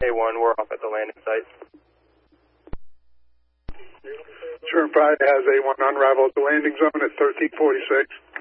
A1, we're off at the landing site. Sherman 5 has A1 unraveled at the landing zone at 1346.